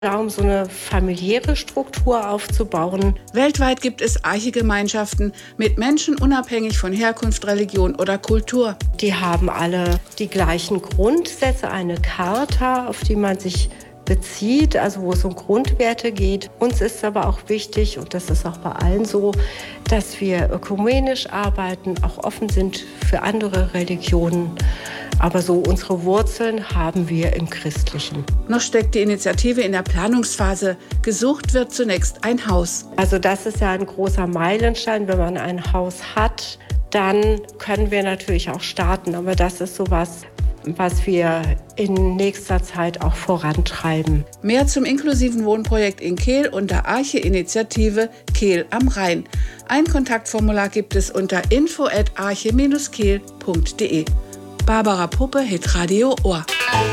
darum, so eine familiäre Struktur aufzubauen. Weltweit gibt es Archegemeinschaften mit Menschen unabhängig von Herkunft, Religion oder Kultur. Die haben alle die gleichen Grundsätze, eine Charta, auf die man sich bezieht, also wo es um Grundwerte geht. Uns ist aber auch wichtig, und das ist auch bei allen so, dass wir ökumenisch arbeiten, auch offen sind für andere Religionen. Aber so unsere Wurzeln haben wir im Christlichen. Noch steckt die Initiative in der Planungsphase. Gesucht wird zunächst ein Haus. Also das ist ja ein großer Meilenstein. Wenn man ein Haus hat, dann können wir natürlich auch starten. Aber das ist sowas, was wir in nächster Zeit auch vorantreiben. Mehr zum inklusiven Wohnprojekt in Kehl unter Arche-Initiative Kehl am Rhein. Ein Kontaktformular gibt es unter info@arche-kehl.de. Barbara Puppe, Hitradio Ohr.